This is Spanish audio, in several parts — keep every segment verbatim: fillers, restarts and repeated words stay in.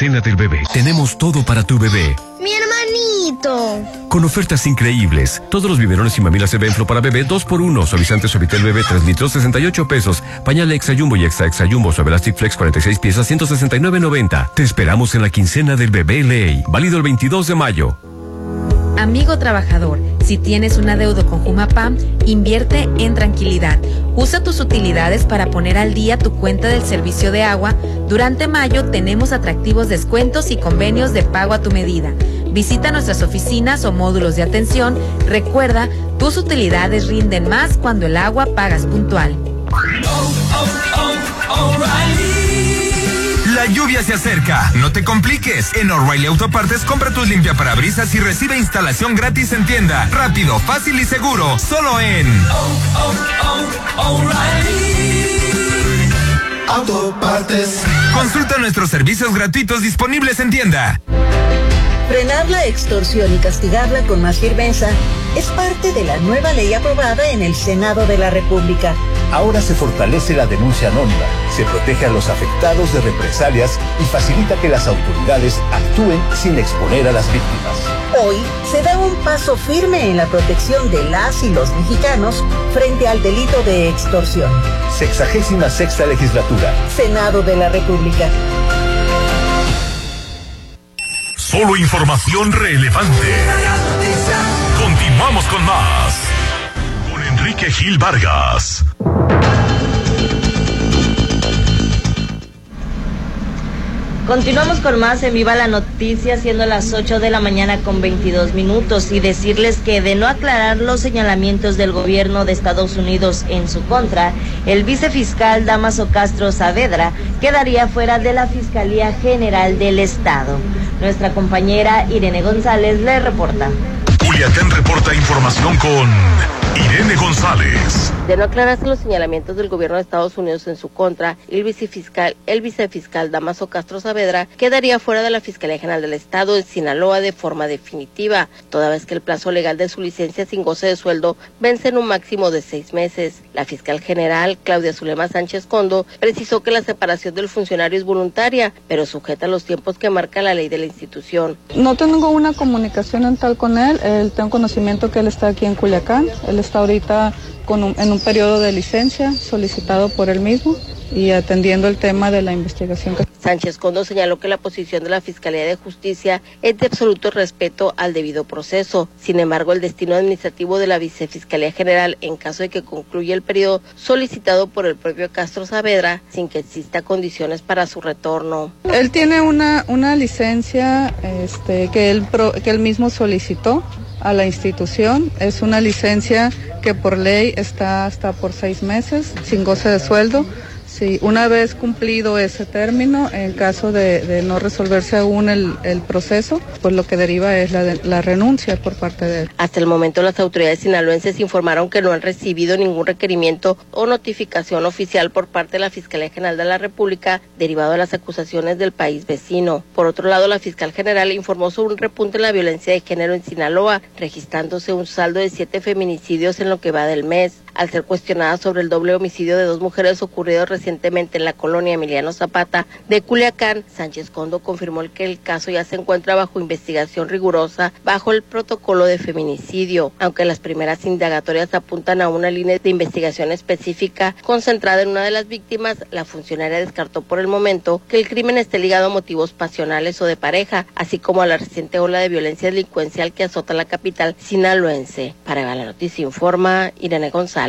quincena del bebé. Tenemos todo para tu bebé. ¡Mi hermanito! Con ofertas increíbles. Todos los biberones y mamilas Evenflo para bebé dos por uno. Suavizante Suavitel bebé tres litros sesenta y ocho pesos. Pañal Extra Jumbo y Extra Extra Jumbo Suave Elastic Flex cuarenta y seis piezas ciento sesenta y nueve noventa. Te esperamos en la quincena del bebé Ley. Válido el veintidós de mayo. Amigo trabajador, si tienes un adeudo con Jumapam, invierte en tranquilidad. Usa tus utilidades para poner al día tu cuenta del servicio de agua. Durante mayo tenemos atractivos descuentos y convenios de pago a tu medida. Visita nuestras oficinas o módulos de atención. Recuerda, tus utilidades rinden más cuando el agua pagas puntual. Oh, oh, oh, O'Reilly. La lluvia se acerca, no te compliques. En O'Reilly Autopartes compra tus limpiaparabrisas y recibe instalación gratis en tienda. Rápido, fácil y seguro. Solo en oh, oh, oh, O'Reilly Autopartes. Consulta nuestros servicios gratuitos disponibles en tienda. Frenar la extorsión y castigarla con más firmeza es parte de la nueva ley aprobada en el Senado de la República. Ahora se fortalece la denuncia anónima, se protege a los afectados de represalias y facilita que las autoridades actúen sin exponer a las víctimas. Hoy se da un paso firme en la protección de las y los mexicanos frente al delito de extorsión. Sexagésima sexta legislatura. Senado de la República. Solo información relevante. Continuamos con más. Con Enrique Gil Vargas. Continuamos con más en Viva la Noticia, siendo las ocho de la mañana con veintidós minutos, y decirles que de no aclarar los señalamientos del gobierno de Estados Unidos en su contra, el vicefiscal Dámaso Castro Saavedra quedaría fuera de la Fiscalía General del Estado. Nuestra compañera Irene González le reporta. Culiacán reporta información con Irene González. De no aclararse los señalamientos del gobierno de Estados Unidos en su contra, el vicefiscal, el vicefiscal Dámaso Castro Saavedra quedaría fuera de la Fiscalía General del Estado en Sinaloa de forma definitiva, toda vez que el plazo legal de su licencia sin goce de sueldo vence en un máximo de seis meses. La fiscal general, Claudia Zulema Sánchez Condo, precisó que la separación del funcionario es voluntaria, pero sujeta a los tiempos que marca la ley de la institución. No tengo una comunicación en tal con él, él tengo conocimiento que él está aquí en Culiacán, él está ahorita con un, en un periodo de licencia solicitado por él mismo y atendiendo el tema de la investigación. Sánchez Condo señaló que la posición de la Fiscalía de Justicia es de absoluto respeto al debido proceso. Sin embargo, el destino administrativo de la Vicefiscalía General, en caso de que concluya el periodo solicitado por el propio Castro Saavedra, sin que exista condiciones para su retorno. Él tiene una, una licencia este, que, él pro, que él mismo solicitó a la institución. Es una licencia que por ley está hasta por seis meses, sin goce de sueldo. Sí, una vez cumplido ese término, en caso de, de no resolverse aún el, el proceso, pues lo que deriva es la, de, la renuncia por parte de él. Hasta el momento las autoridades sinaloenses informaron que no han recibido ningún requerimiento o notificación oficial por parte de la Fiscalía General de la República derivado de las acusaciones del país vecino. Por otro lado, la fiscal general informó sobre un repunte en la violencia de género en Sinaloa, registrándose un saldo de siete feminicidios en lo que va del mes. Al ser cuestionada sobre el doble homicidio de dos mujeres ocurrido recientemente en la colonia Emiliano Zapata de Culiacán, Sánchez Condo confirmó que el caso ya se encuentra bajo investigación rigurosa bajo el protocolo de feminicidio, aunque las primeras indagatorias apuntan a una línea de investigación específica concentrada en una de las víctimas. La funcionaria descartó por el momento que el crimen esté ligado a motivos pasionales o de pareja, así como a la reciente ola de violencia delincuencial que azota la capital sinaloense. Para Viva la Noticia informa Irene González.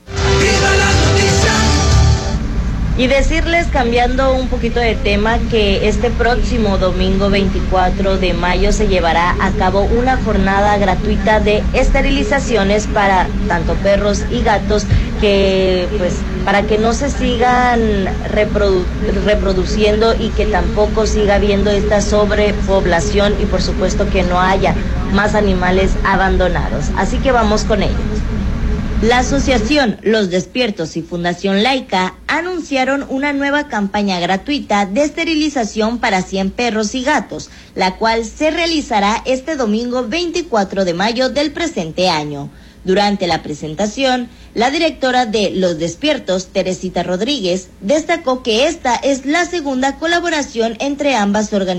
Y decirles, cambiando un poquito de tema, que este próximo domingo veinticuatro de mayo se llevará a cabo una jornada gratuita de esterilizaciones para tanto perros y gatos, que pues para que no se sigan reprodu- reproduciendo y que tampoco siga habiendo esta sobrepoblación y por supuesto que no haya más animales abandonados. Así que vamos con ellos. La asociación Los Despiertos y Fundación Laica anunciaron una nueva campaña gratuita de esterilización para cien perros y gatos, la cual se realizará este domingo veinticuatro de mayo del presente año. Durante la presentación, la directora de Los Despiertos, Teresita Rodríguez, destacó que esta es la segunda colaboración entre ambas organizaciones